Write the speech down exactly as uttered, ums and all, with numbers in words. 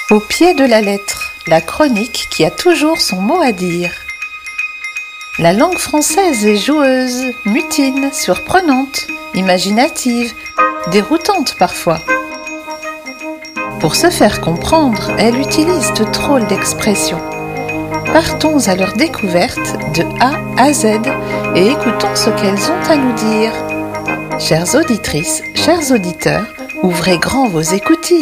Au pied de la lettre, la chronique qui a toujours son mot à dire. La langue française est joueuse, mutine, surprenante, imaginative, déroutante parfois. Pour se faire comprendre, elle utilise de drôles d'expressions. Partons à leur découverte de A à Z et écoutons ce qu'elles ont à nous dire. Chères auditrices, chers auditeurs, ouvrez grand vos écoutilles.